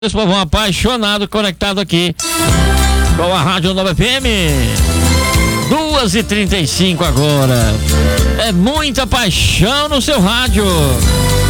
Esse povo apaixonado conectado aqui com a Rádio Nova FM. 2h35 agora. É muita paixão no seu rádio.